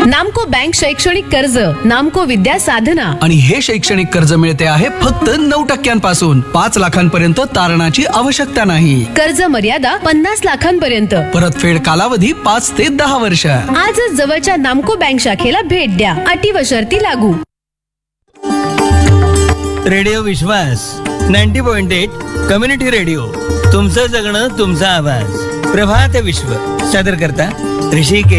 नामको बँक शैक्षणिक कर्ज, नामको विद्या साधना. आणि हे शैक्षणिक कर्ज मिळते आहे फक्त 9% 5 लाखांपर्यंत तारणाची आवश्यकता नाही. कर्ज मर्यादा 50 लाखांपर्यंत. परतफेड कालावधी 5 ते 10 वर्ष. आजच जवळच्या नामको बँक शाखेला भेट द्या. अटी व शर्ती लागू. रेडिओ विश्वास 90.8 कम्युनिटी रेडिओ. तुमचं जगणं तुमचा आवाज. प्रभात विश्व सादर करता ऋषिकेश.